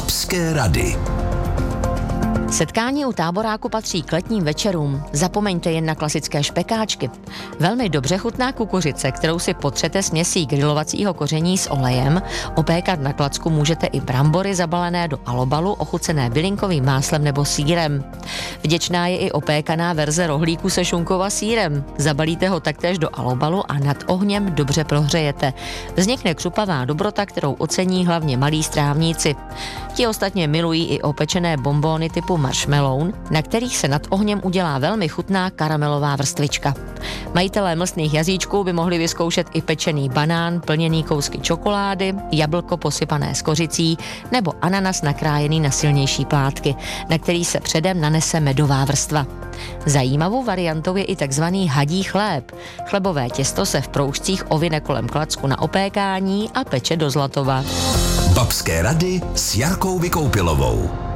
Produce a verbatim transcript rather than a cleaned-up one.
Babské rady. Setkání u táboráku patří k letním večerům. Zapomeňte jen na klasické špekáčky. Velmi dobře chutná kukuřice, kterou si potřete směsí grilovacího koření s olejem. Opékat na klacku můžete i brambory zabalené do alobalu, ochucené bylinkovým máslem nebo sýrem. Vděčná je i opékaná verze rohlíku se šunkou a sýrem. Zabalíte ho taktéž do alobalu a nad ohněm dobře prohřejete. Vznikne křupavá dobrota, kterou ocení hlavně malí strávníci. Ti ostatně milují i opečené bonbóny typu marshmallow, na kterých se nad ohněm udělá velmi chutná karamelová vrstvička. Majitelé mlsných jazyčků by mohli vyzkoušet i pečený banán plněný kousky čokolády, jablko posypané s kořicí nebo ananas nakrájený na silnější plátky, na který se předem nanese medová vrstva. Zajímavou variantou je i takzvaný hadí chléb. Chlebové těsto se v proužcích ovine kolem klacku na opékání a peče do zlatova. Babské rady s Jarkou Vykoupilovou.